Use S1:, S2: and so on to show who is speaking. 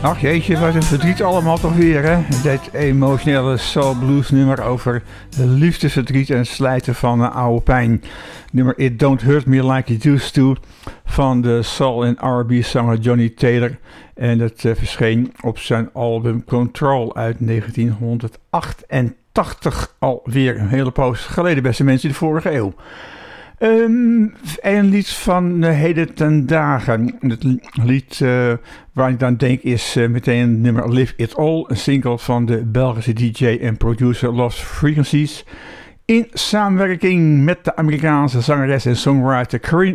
S1: Ach jeetje, wat een verdriet allemaal toch weer, hè? Dit emotionele soul blues nummer over de liefdesverdriet en het slijten van oude pijn. Nummer It Don't Hurt Me Like It Used To van de soul- en R&B-zanger Johnny Taylor. En dat verscheen op zijn album Control uit 1988, alweer een hele poos geleden, beste mensen, in de vorige eeuw. Een lied van heden ten dagen. Het lied waar ik dan denk is meteen het nummer Live It All, een single van de Belgische DJ en producer Lost Frequencies. In samenwerking met de Amerikaanse zangeres en songwriter Corinne